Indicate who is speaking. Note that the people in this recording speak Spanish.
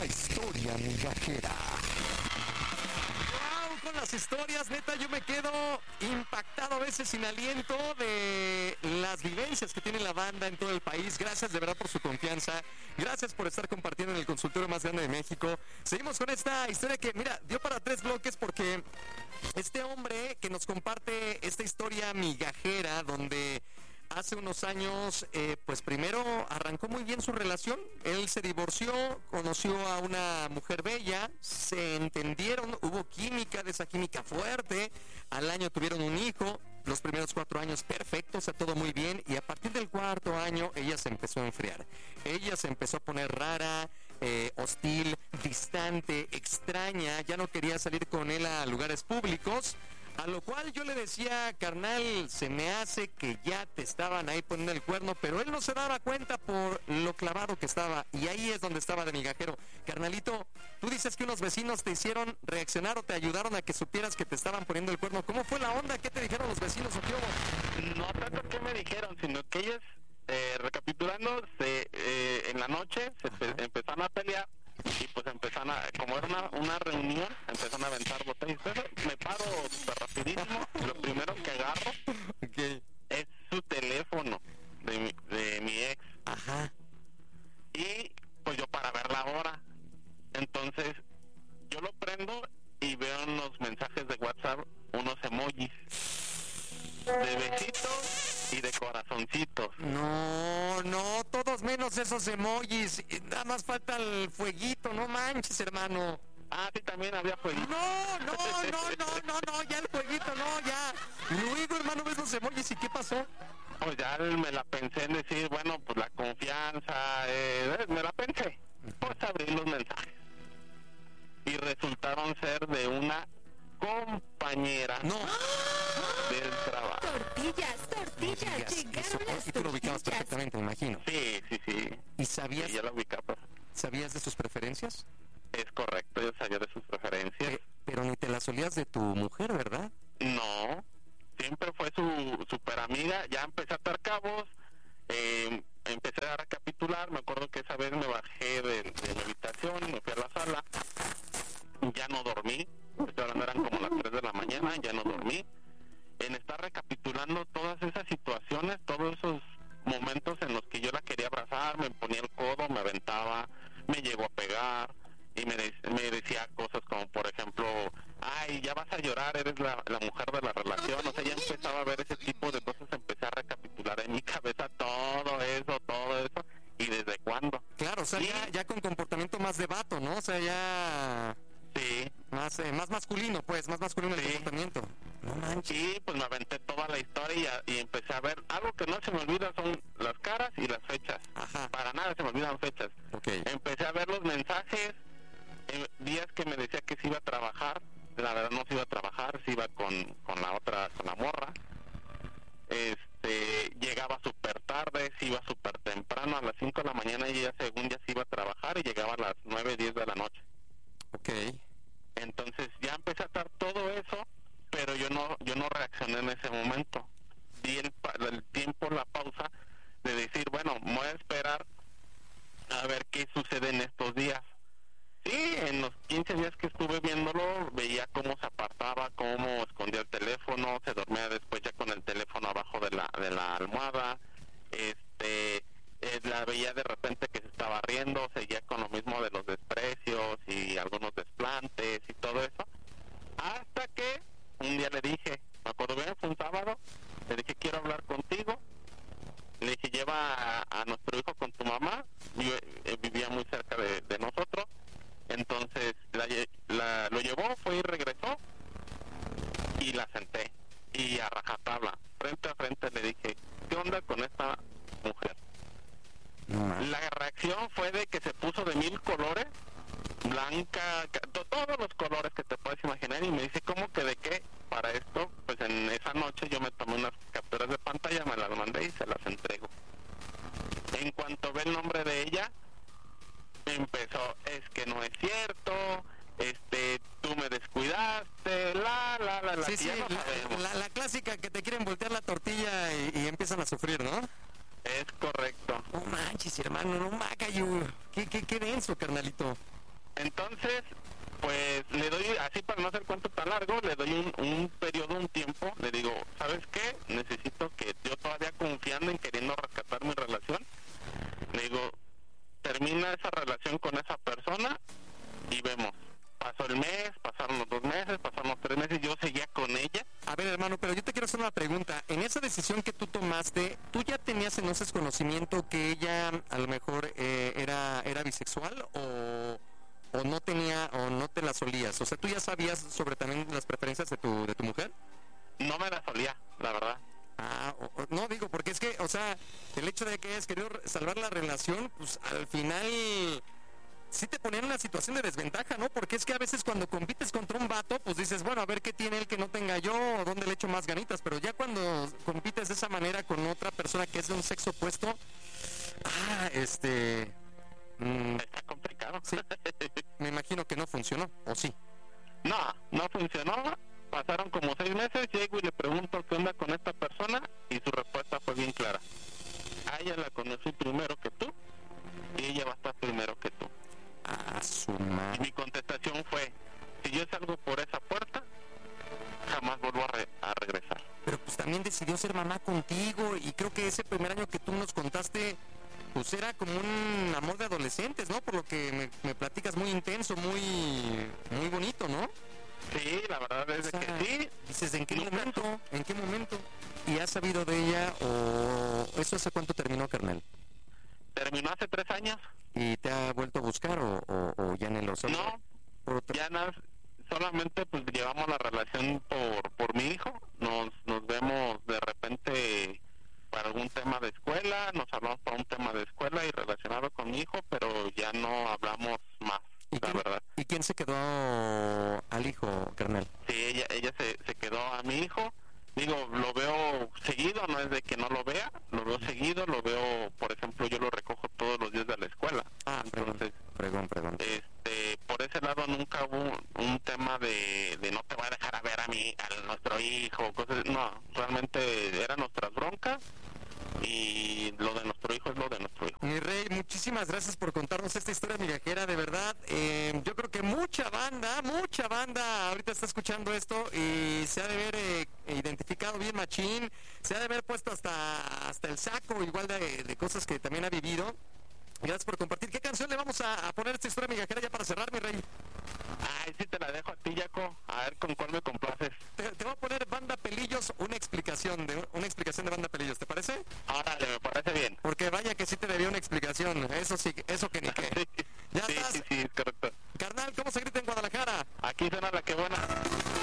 Speaker 1: La historia migajera.
Speaker 2: Wow, con las historias, neta, yo me quedo impactado, a veces sin aliento, de las vivencias que tiene la banda en todo el país. Gracias de verdad por su confianza. Gracias por estar compartiendo en el consultorio más grande de México. Seguimos con esta historia que, mira, dio para 3 bloques porque este hombre que nos comparte esta historia migajera donde hace unos años, pues primero arrancó muy bien su relación. Él se divorció, conoció a una mujer bella, se entendieron, hubo química, de esa química fuerte. Al año tuvieron un hijo, los primeros 4 años perfectos, todo muy bien. Y a partir del 4.º año, ella se empezó a enfriar. Ella se empezó a poner rara, hostil, distante, extraña. Ya no quería salir con él a lugares públicos. A lo cual yo le decía, carnal, se me hace que ya te estaban ahí poniendo el cuerno, pero él no se daba cuenta por lo clavado que estaba, y ahí es donde estaba de migajero. Carnalito, tú dices que unos vecinos te hicieron reaccionar o te ayudaron a que supieras que te estaban poniendo el cuerno. ¿Cómo fue la onda? ¿Qué te dijeron los vecinos o qué hubo?
Speaker 3: No tanto que me dijeron, sino que ellos, recapitulando, en la noche empezaron a pelear. Y pues empezaron a, como era una reunión, empezaron a aventar botellas. Entonces me paro súper rapidísimo. Lo primero que agarro es su teléfono de mi ex.
Speaker 2: Ajá.
Speaker 3: Y pues yo para ver la hora. Entonces yo lo prendo y veo unos mensajes de WhatsApp, unos emojis de besitos y de corazoncitos.
Speaker 2: No, todos menos esos emojis. Nada más falta el fueguito, no manches, hermano.
Speaker 3: Ah, sí, también había fueguito.
Speaker 2: No, ya el fueguito, no, ya. Luego, hermano, ves los emojis y ¿qué pasó?
Speaker 3: Pues ya me la pensé en decir, bueno, pues la confianza, me la pensé. Pues abrí los mensajes. Y resultaron ser de una compañera del trabajo.
Speaker 4: Tortillas, llegaron las
Speaker 2: Y tú lo ubicabas
Speaker 4: tortillas.
Speaker 2: perfectamente, me imagino.
Speaker 3: Sí.
Speaker 2: ¿Y sabías,
Speaker 3: Sí, ya la ubicaba.
Speaker 2: sabías de sus preferencias?
Speaker 3: Es correcto, yo sabía de sus preferencias.
Speaker 2: Pero ni te las olías de tu mujer, ¿verdad?
Speaker 3: No, siempre fue su super amiga. Ya empecé a atar cabos, empecé a recapitular. Me acuerdo que esa vez me bajé de mi habitación, me fui a la sala, ya no dormí. Ahora eran como las 3 de la mañana, ya no dormí. En estar recapitulando todas esas situaciones, todos esos momentos en los que yo la quería abrazar, me ponía el codo, me aventaba, me llegó a pegar y me decía cosas como, por ejemplo, ay, ya vas a llorar, eres la mujer de la relación. O sea, ya empezaba a ver ese tipo de cosas, empecé a recapitular en mi cabeza todo eso, y desde cuándo.
Speaker 2: Claro, o sea,
Speaker 3: Sí.
Speaker 2: ya con comportamiento más de vato, ¿no? O sea, ya
Speaker 3: Sí.
Speaker 2: más masculino, pues, más masculino el
Speaker 3: Sí.
Speaker 2: comportamiento. No manches.
Speaker 3: Sí, pues me aventé toda la historia y empecé a ver. Algo que no se me olvida son las caras y las fechas.
Speaker 2: Ajá.
Speaker 3: Para nada se me olvidan fechas.
Speaker 2: Ok.
Speaker 3: Empecé a ver los mensajes, días que me decía que se iba a trabajar. La verdad no se iba a trabajar, se iba con la morra. Llegaba súper tarde, se iba súper temprano, a las 5 de la mañana, y ella según ya se iba a trabajar y llegaba a las 9, 10 de la noche.
Speaker 2: Ok.
Speaker 3: Entonces ya empecé a estar todo eso, pero yo no reaccioné en ese momento. Di el tiempo, la pausa de decir, bueno, voy a esperar a ver qué sucede en estos días. Sí, en los 15 días que estuve viéndolo, veía cómo se apartaba, cómo escondía el teléfono, se dormía después ya con el teléfono abajo de la almohada. La veía de repente que se estaba riendo, seguía con lo mismo de los desprecios y algunos desplantes y todo eso. Hasta que un día le dije, me acuerdo bien, fue un sábado, le dije, quiero hablar contigo. Le dije, lleva a nuestro hijo con tu mamá. Yo, vivía muy cerca de nosotros. Entonces lo llevó, fue y regresó. Y la senté. Y a rajatabla, frente a frente, le dije, ¿qué onda con esta mujer? La reacción fue de que se puso de 1000 colores, blanca, todos los colores que te puedes imaginar, y me dice, ¿cómo que de qué? Para esto, pues en esa noche yo me tomé unas capturas de pantalla, me las mandé y se las entrego. En cuanto ve el nombre de ella, empezó, es que no es cierto, tú me descuidaste,
Speaker 2: Sí,
Speaker 3: ya no sabemos.
Speaker 2: la clásica que te quieren voltear la tortilla y empiezan a sufrir, ¿no?
Speaker 3: Es correcto.
Speaker 2: No manches, hermano, no macayo. Qué denso, carnalito.
Speaker 3: Entonces, pues le doy, así para no hacer cuento tan largo, le doy un periodo, un tiempo, le digo, ¿sabes qué? Necesito que yo todavía confiando en queriendo rescatar mi relación, le digo, termina esa relación con esa persona y vemos. Pasó el mes, pasaron los 2 meses, pasaron los 3 meses, yo seguía con ella.
Speaker 2: A ver, hermano, pero yo te quiero hacer una pregunta. En esa decisión que tú tomaste, ¿tú ya tenías entonces conocimiento que ella a lo mejor era bisexual o no tenía o no te la solías? O sea, ¿tú ya sabías sobre también las preferencias de tu mujer?
Speaker 3: No me la solía, la verdad.
Speaker 2: No, digo, porque es que, o sea, el hecho de que hayas querido salvar la relación, pues al final sí te ponía en una situación de desventaja, ¿no? Porque es que a veces cuando compites contra un vato, pues dices, bueno, a ver qué tiene él que no tenga yo, o dónde le echo más ganitas, pero ya cuando compites de esa manera con otra persona que es de un sexo opuesto,
Speaker 3: Está complicado.
Speaker 2: Sí, me imagino que no funcionó, ¿o sí?
Speaker 3: No funcionó. Pasaron como 6 meses, llego y le pregunto qué onda con esta persona y su respuesta fue bien clara. A ella la conocí primero que tú y ella va a estar primero que tú.
Speaker 2: Su
Speaker 3: Y
Speaker 2: madre.
Speaker 3: mi contestación fue, si yo salgo por esa puerta, jamás vuelvo a regresar.
Speaker 2: Pero pues también decidió ser mamá contigo y creo que ese primer año que tú nos contaste, pues era como un amor de adolescentes, ¿no? Por lo que me platicas, muy intenso, muy bonito, ¿no?
Speaker 3: Sí, la verdad es
Speaker 2: O sea,
Speaker 3: que sí.
Speaker 2: Dices, ¿en qué
Speaker 3: Nunca
Speaker 2: momento? ¿En qué momento? ¿Y has sabido de ella o eso hace cuánto terminó, carnal?
Speaker 3: Terminó hace 3 años.
Speaker 2: ¿Y te ha vuelto a buscar o ya en los
Speaker 3: No,
Speaker 2: por otro?
Speaker 3: ya nada, solamente pues llevamos la relación por mi hijo. Nos vemos de repente para algún tema de escuela, nos hablamos para un tema de escuela y relacionado con mi hijo, pero ya no hablamos más, la verdad.
Speaker 2: ¿Y quién se quedó al hijo, carnal?
Speaker 3: Sí, ella se quedó a mi hijo. Digo, lo veo seguido, no es de que no lo vea, lo veo seguido, lo veo, por ejemplo, yo lo recojo todos los días de la escuela. Entonces,
Speaker 2: pregón.
Speaker 3: por ese lado nunca hubo un tema de no te voy a dejar a ver a nuestro hijo, cosas, no, realmente eran nuestras broncas y lo de nuestro hijo es lo de nuestro hijo.
Speaker 2: Mi rey, muchísimas gracias por contarnos esta historia migajera, de verdad. Yo creo que mucha banda ahorita está escuchando esto y se ha de ver identificado bien machín, se ha de haber puesto hasta el saco igual de cosas que también ha vivido. Gracias por compartir. ¿Qué canción le vamos a poner a esta historia migajera ya para cerrar, mi rey?
Speaker 3: Ay, sí te la dejo a ti, Jaco, a ver con cuál me complaces.
Speaker 2: Te voy a poner Banda Pelillos, una explicación de Banda Pelillos, ¿te parece?
Speaker 3: Órale, me parece bien.
Speaker 2: Porque vaya que sí te debía una explicación, eso sí, eso que ni qué. Ya
Speaker 3: Sí,
Speaker 2: estás.
Speaker 3: sí, correcto.
Speaker 2: Carnal, ¿cómo se grita en Guadalajara?
Speaker 3: Aquí suena la que buena.